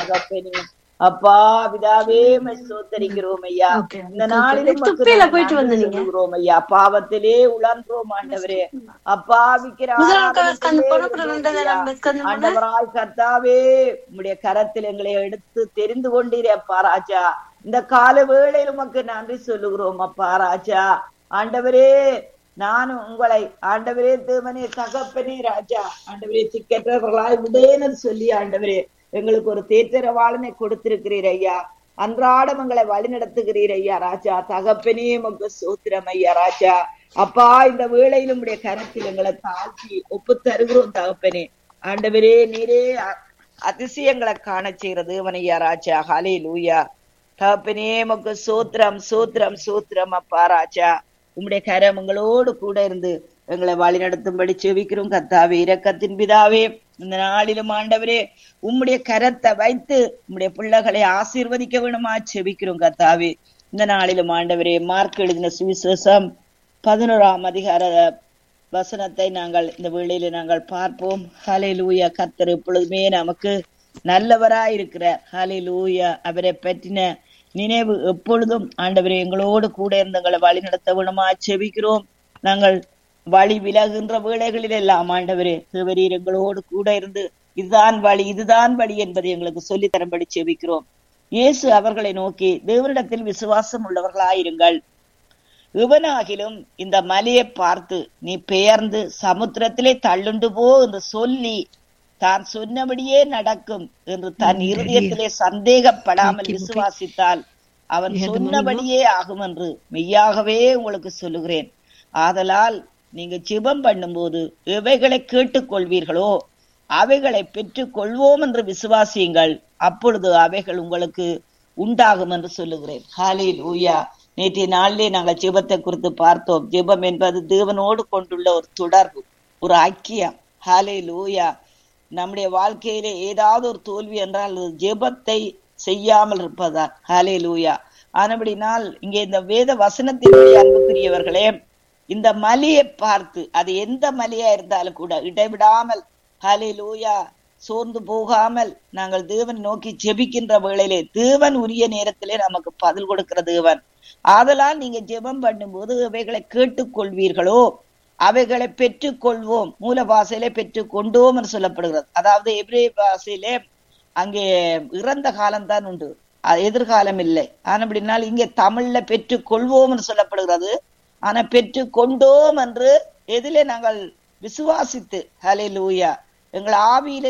தகப்பனே. அப்பா பிதாவே ஸ்தோத்தரிக்கிறோம் ஐயா. இந்த நாளிலும் சொல்லுகிறோம் ஐயா. பாவத்திலே உழன்றோம் ஆண்டவரே. அப்பா ஆண்டவராய் கர்த்தாவே உம்முடைய கரத்தில் எங்களை எடுத்து தெரிந்து கொண்டீரே அப்பா ராஜா. இந்த கால வேளையில் உமக்கு நன்றி சொல்லுகிறோம் அப்பா ராஜா. ஆண்டவரே நானும் உங்களை ஆண்டவரே தேவனே தகப்பனே ராஜா ஆண்டவரே திக்கற்றவர்களாய் விடேன்னு சொல்லி ஆண்டவரே எங்களுக்கு ஒரு தேற்றரவாளனை கொடுத்திருக்கிறீர் ஐயா. அன்றாடம் எங்களை வழி நடத்துகிறீர் ஐயா ராஜா. தகப்பனே உமக்கு ஸ்தோத்திரம் ஐயா ராஜா. அப்பா இந்த வேளையிலும் உடைய கரத்தில் எங்களை தாழ்த்தி ஒப்பு தருகிறோம் தகப்பனே. ஆண்டவரே நீரே அதிசயங்களை காண செய்கிறது தேவனையா ராஜா. ஹல்லேலூயா. தகப்பனே உமக்கு ஸ்தோத்திரம் ஸ்தோத்திரம் ஸ்தோத்திரம் அப்பா ராஜா. உம்முடைய கரம் எங்களோடு கூட இருந்து எங்களை வழி நடத்தும்படி செபிக்கிறோம் கர்த்தாவே. இரக்கத்தின் பிதாவே இந்த நாளிலும் ஆண்டவரே உம்முடைய கரத்தை வைத்து உம்முடைய பிள்ளைகளை ஆசீர்வதிக்க வேணுமா செபிக்கிறோம் கர்த்தாவே. இந்த நாளிலும் ஆண்டவரே மார்க் எழுதின சுவிசேஷம் 11ஆம் அதிகார வசனத்தை நாங்கள் இந்த வேளையில நாங்கள் பார்ப்போம். ஹல்லேலூயா. கர்த்தர் எப்பொழுதுமே நமக்கு நல்லவராய் இருக்கிறார். ஹல்லேலூயா. அவரை பற்றின நினைவு எப்பொழுதும் ஆண்டவரே எங்களோடு கூட இருந்து எங்களை வழி நடத்த வேணுமா செபிக்கிறோம். நாங்கள் வழி விலகுகின்ற வேளைகளில் எல்லாம் ஆண்டவரே தேவரீர் எங்களோடு கூட இருந்து இதுதான் வழி இதுதான் வழி என்பதை எங்களுக்கு சொல்லி தரும்படி செபிக்கிறோம். இயேசு அவர்களை நோக்கி தேவனிடத்தில் விசுவாசம் உள்ளவர்களாயிருங்கள். எவனாகிலும் இந்த மலையை பார்த்து நீ பெயர்ந்து சமுத்திரத்திலே தள்ளுண்டு போ என்று சொல்லி தான் சொன்னபடியே நடக்கும் என்று தன் இருதயத்திலே சந்தேகப்படாமல் விசுவாசித்தால் அவன் சொன்னபடியே ஆகும் என்று மெய்யாகவே உங்களுக்கு சொல்லுகிறேன். ஆதலால் நீங்க ஜெபம் பண்ணும்போது எவைகளை கேட்டுக்கொள்வீர்களோ அவைகளை பெற்றுக் கொள்வோம் என்று விசுவாசியுங்கள். அப்பொழுது அவைகள் உங்களுக்கு உண்டாகும் என்று சொல்லுகிறேன். ஹல்லேலூயா. நேற்றைய நாளிலே நாங்கள் ஜெபத்தை குறித்து பார்த்தோம். ஜெபம் என்பது தேவனோடு கொண்டுள்ள ஒரு தொடர்பு, ஒரு ஐக்கியம். ஹல்லேலூயா. நம்முடைய வாழ்க்கையிலே ஏதாவது ஒரு தோல்வி என்றால் ஜெபத்தை செய்யாமல் இருப்பதால். ஹல்லேலூயா. ஆனபடினால் இங்கே இந்த வேத வசனத்தினுடைய அன்புக்குரியவர்களே இந்த மலையை பார்த்து அது எந்த மலையா இருந்தாலும் கூட இடைவிடாமல் ஹல்லேலூயா சோர்ந்து போகாமல் நாங்கள் தேவன் நோக்கி ஜெபிக்கின்ற வேளையிலே தேவன் உரிய நேரத்திலே நமக்கு பதில் கொடுக்கிற தேவன். ஆதலால் நீங்க ஜெபம் பண்ணும்போது அவைகளை கேட்டுக்கொள்வீர்களோ அவைகளை பெற்றுக் கொள்வோம். மூல பாஷையிலே பெற்றுக் கொண்டோம் என்று சொல்லப்படுகிறது. அதாவது எபிரேய பாஷையிலே அங்கே இறந்த காலம்தான் உண்டு, எதிர்காலம் இல்லை. ஆனபடினால் இங்கே தமிழ்ல பெற்றுக் கொள்வோம் என்று சொல்லப்படுகிறது. ஆனா பெற்று கொண்டோம் என்று எதிலே நாங்கள் விசுவாசித்து ஹல்லேலூயா எங்கள் ஆவியிலே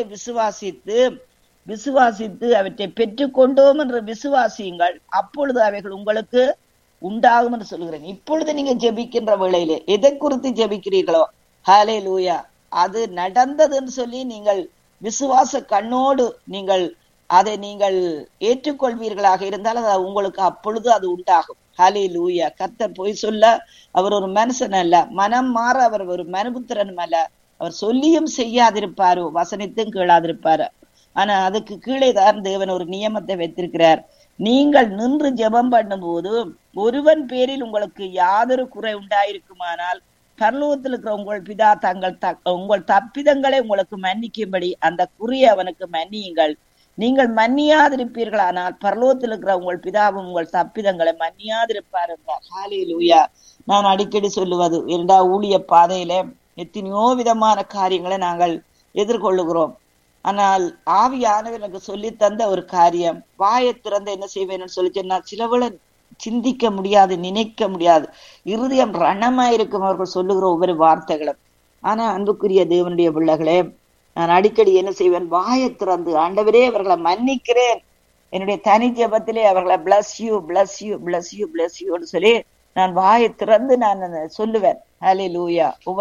விசுவாசித்து அவற்றை பெற்று கொண்டோம் என்று விசுவாசியுங்கள். அப்பொழுது அவைகள் உங்களுக்கு உண்டாகும் என்று சொல்லுகிறேன். இப்பொழுது நீங்க ஜெபிக்கின்ற வேளையிலே எதை குறித்து ஜெபிக்கிறீர்களோ ஹல்லேலூயா அது நடந்தது என்று சொல்லி நீங்கள் விசுவாச கண்ணோடு நீங்கள் அதை நீங்கள் ஏற்றுக்கொள்வீர்களாக இருந்தால் அது உங்களுக்கு அப்பொழுது அது உண்டாகும். ஹல்லேலூயா. கர்த்தர் போய் சொல்ல அவர் ஒரு மனுஷன் அல்ல, மனம் மாற அவர் ஒரு மனுபுத்திரனும் அல்ல. அவர் சொல்லியும் செய்யாதிருப்பாரோ வசனித்தும் கேளாதிருப்பாரு. ஆனா அதுக்கு கீழே தான் தேவன் ஒரு நியமத்தை வைத்திருக்கிறார். நீங்கள் நின்று ஜெபம் பண்ணும் போது ஒருவன் பேரில் உங்களுக்கு யாதொரு குறை உண்டாயிருக்குமானால் பரலோகத்தில் இருக்கிற உங்கள் பிதா உங்கள் தப்பிதங்களை உங்களுக்கு மன்னிக்கும்படி அந்த குறியை அவனுக்கு மன்னியுங்கள். நீங்கள் மன்னியாதிருப்பீர்களானால் பரலோகத்தில் இருக்கிற உங்கள் பிதாவும் உங்கள் தப்பிதங்களை மன்னியாதிருப்பார் என்றார். ஹல்லேலூயா. நான் அடிக்கடி சொல்லுவது இரண்டா ஊழிய பாதையில எத்தனையோ விதமான காரியங்களை நாங்கள் எதிர்கொள்ளுகிறோம். ஆனால் ஆவியானவர் எனக்கு சொல்லி தந்த ஒரு காரியம், வாயை திறந்து என்ன செய்வேன்னு சொல்லி நான் சிலவளை சிந்திக்க முடியாது, நினைக்க முடியாது, இருதயம் ரணமாயிருக்கும் அவர்கள் சொல்லுகிற ஒவ்வொரு வார்த்தைகளும். ஆனா அன்புக்குரிய தேவனுடைய பிள்ளைகளே நான் அடிக்கடி என்ன செய்வேன், வாயை திறந்து ஆண்டவரே அவர்களை மன்னிக்கிறேன், என்னுடைய தனி ஜெபத்திலே அவர்களை bless you bless you bless you bless you சொல்லி நான் வாயை திறந்து நான் சொல்லுவேன். ஹல்லேலூயா.